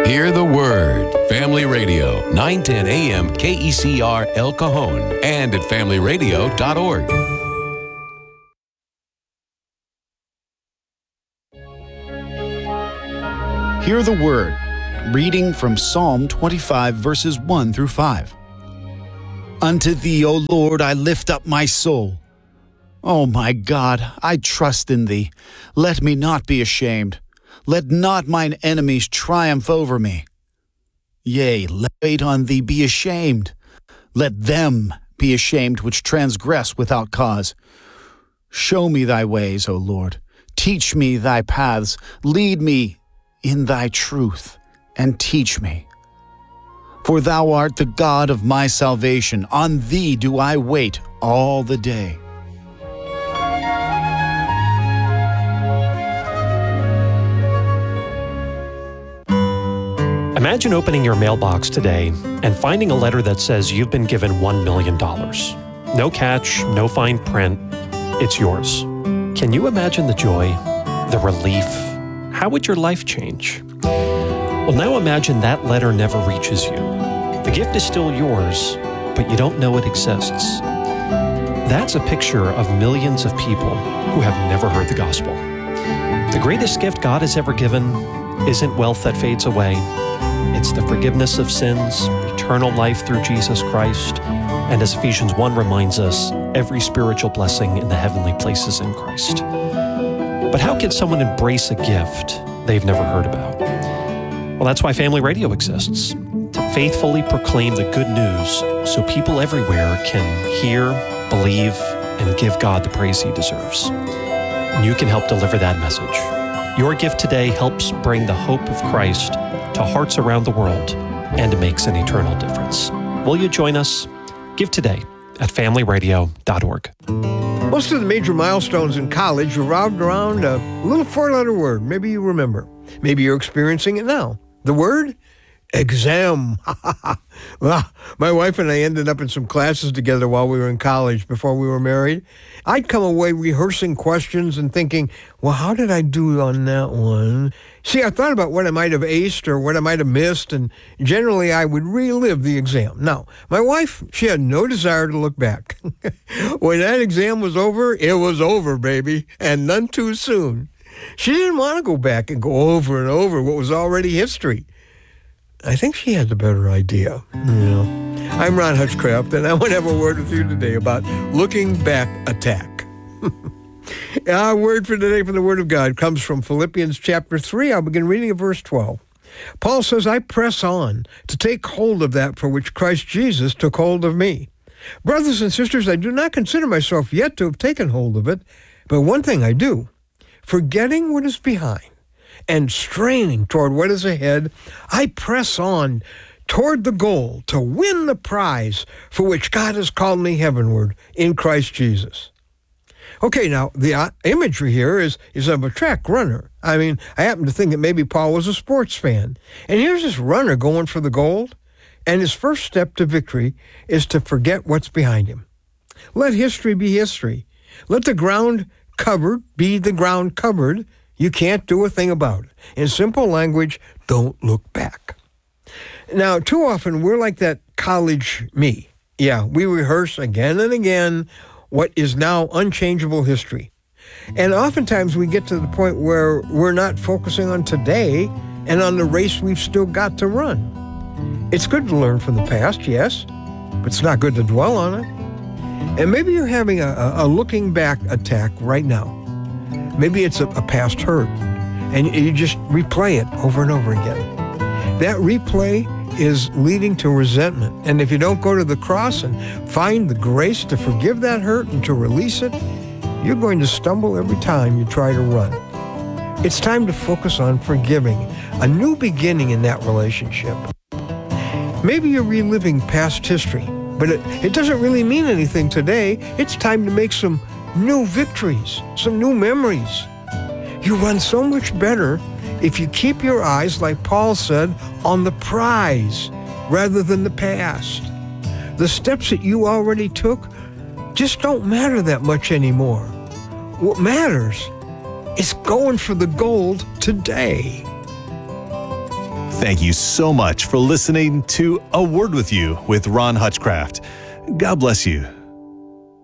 Hear the Word. Family Radio, 910 AM KECR El Cajon and at familyradio.org. Hear the Word. Reading from Psalm 25, verses 1 through 5. Unto Thee, O Lord, I lift up my soul. O my God, I trust in Thee. Let me not be ashamed. Let not mine enemies triumph over me. Yea, let wait on Thee be ashamed. Let them be ashamed which transgress without cause. Show me Thy ways, O Lord. Teach me Thy paths. Lead me in Thy truth, and teach me. For Thou art the God of my salvation. On Thee do I wait all the day. Imagine opening your mailbox today and finding a letter that says you've been given $1 million. No catch, no fine print. It's yours. Can you imagine the joy, the relief? How would your life change? Well, now imagine that letter never reaches you. The gift is still yours, but you don't know it exists. That's a picture of millions of people who have never heard the gospel. The greatest gift God has ever given isn't wealth that fades away. It's the forgiveness of sins, eternal life through Jesus Christ, and as Ephesians 1 reminds us, every spiritual blessing in the heavenly places in Christ. But how can someone embrace a gift they've never heard about? Well, that's why Family Radio exists, to faithfully proclaim the good news so people everywhere can hear, believe, and give God the praise He deserves. And you can help deliver that message. Your gift today helps bring the hope of Christ to hearts around the world and makes an eternal difference. Will you join us? Give today at familyradio.org. Most of the major milestones in college revolved around a little four-letter word. Maybe you remember. Maybe you're experiencing it now. The word? Exam. Well, my wife and I ended up in some classes together while we were in college before we were married. I'd come away rehearsing questions and thinking, well, how did I do on that one? See, I thought about what I might have aced or what I might have missed, and generally I would relive the exam. Now, my wife, she had no desire to look back. When that exam was over, it was over, baby, and none too soon. She didn't want to go back and go over and over what was already history. I think she had the better idea. I'm Ron Hutchcraft, and I want to have a word with you today about looking back attack. Our word for today from the Word of God comes from Philippians chapter 3. I'll begin reading at verse 12. Paul says, I press on to take hold of that for which Christ Jesus took hold of me. Brothers and sisters, I do not consider myself yet to have taken hold of it, but one thing I do, forgetting what is behind and straining toward what is ahead, I press on toward the goal to win the prize for which God has called me heavenward in Christ Jesus. Okay, now, the imagery here is of a track runner. I mean, I happen to think that maybe Paul was a sports fan. And here's this runner going for the gold, and his first step to victory is to forget what's behind him. Let history be history. Let the ground covered be the ground covered. You can't do a thing about it. In simple language, don't look back. Now, too often, we're like that college me. Yeah, we rehearse again and again what is now unchangeable history. And oftentimes we get to the point where we're not focusing on today and on the race we've still got to run. It's good to learn from the past, yes, but it's not good to dwell on it. And maybe you're having a looking back attack right now. Maybe it's a past hurt, and you just replay it over and over again. That replay is leading to resentment. And if you don't go to the cross and find the grace to forgive that hurt and to release it, you're going to stumble every time you try to run. It's time to focus on forgiving, a new beginning in that relationship. Maybe you're reliving past history, but it doesn't really mean anything today. It's time to make some new victories, some new memories. You run so much better if you keep your eyes, like Paul said, on the prize rather than the past. The steps that you already took just don't matter that much anymore. What matters is going for the gold today. Thank you so much for listening to A Word with You with Ron Hutchcraft. God bless you.